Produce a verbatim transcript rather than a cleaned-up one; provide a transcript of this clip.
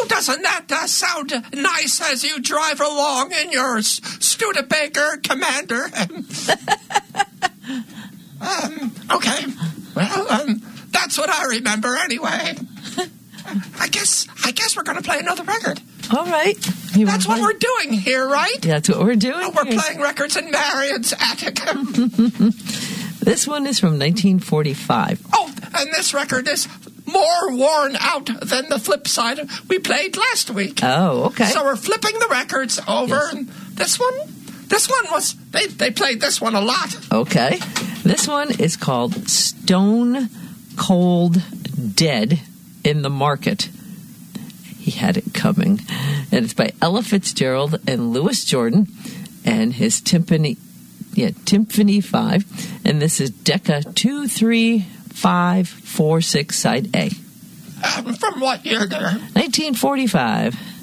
doesn't that uh, sound nice as you drive along in your S- Studebaker Commander? um, okay. Well, um, that's what I remember anyway. I guess I guess we're going to play another record. All right. You that's what we're doing here, right? That's what we're doing oh, We're here. playing records in Marion's attic. This one is from nineteen forty-five. Oh, and this record is more worn out than the flip side we played last week. Oh, okay. So we're flipping the records over. Yes. And this one, this one was, they, they played this one a lot. Okay. This one is called Stone Cold Dead in the Market. He had it coming. And it's by Ella Fitzgerald and Louis Jordan and his timpani, yeah, Timpani five. And this is Decca two three five four six, side A. Um, from what year there? nineteen forty-five.